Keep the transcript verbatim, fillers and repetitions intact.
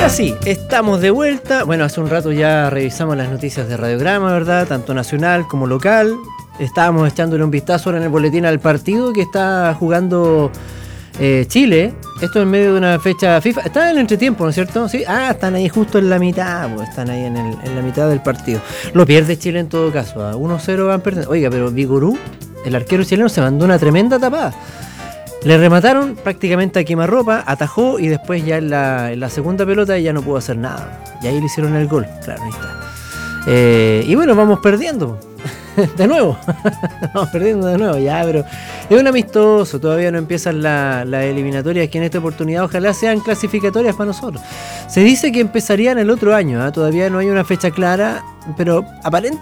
Ahora sí, estamos de vuelta. Bueno, hace un rato ya revisamos las noticias de Radiograma, ¿verdad? Tanto nacional como local. Estábamos echándole un vistazo ahora en el boletín al partido que está jugando eh, Chile. Esto en medio de una fecha FIFA. Está en el entretiempo, ¿no es cierto? ¿Sí? Ah, están ahí justo en la mitad, pues, están ahí en, el, en la mitad del partido. Lo pierde Chile en todo caso. ¿eh? uno cero van perdiendo. Oiga, pero Vigorú, el arquero chileno, se mandó una tremenda tapada. Le remataron prácticamente a quemarropa, atajó y después ya en la, en la segunda pelota ya no pudo hacer nada. Y ahí le hicieron el gol. Claro, ahí está. Eh, y bueno, vamos perdiendo. De nuevo. Vamos perdiendo de nuevo. Ya, pero es un amistoso. Todavía no empiezan las la eliminatorias que en esta oportunidad ojalá sean clasificatorias para nosotros. Se dice que empezarían el otro año. ¿eh? Todavía no hay una fecha clara, pero aparentemente